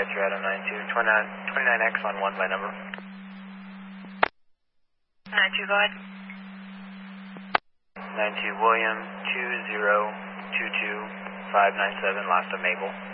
Toronto 92, 29X on 1 by number. 92, go ahead. 92 William, 2022597, last of Maple.